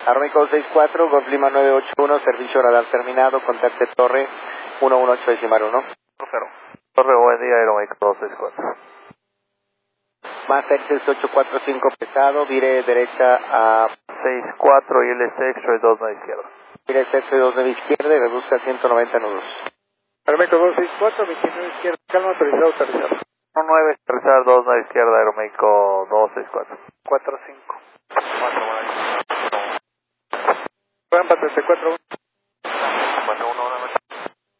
Aeroméxico 264, Golf Lima 981, servicio radar terminado, contacte torre 118.1. Torre, buen día, Aeroméxico 264. Más Access 845 pesado, vire derecha a 64 y el extra 29 izquierda. vire sexto y 29 izquierda y reduzca a 190 nudos. Aeroméxico 264, 29 izquierda, calma, autorizado, aterrizado. 19, aterrizar 29 izquierda, Aeroméxico 264. 45. Rampa 34. 41.